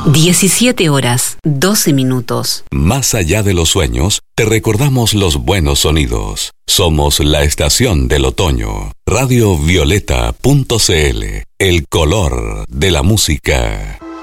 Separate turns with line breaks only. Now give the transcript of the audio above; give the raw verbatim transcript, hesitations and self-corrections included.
diecisiete horas, doce minutos.
Más allá de los sueños, te recordamos los buenos sonidos. Somos la estación del otoño. radio violeta punto c l, el color de la música.